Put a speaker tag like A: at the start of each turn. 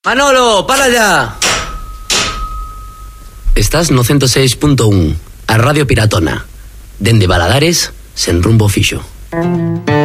A: Manolo, para allá. Estás no 106.1, a Radio Piratona. Dende Baladares, sen rumbo fixo.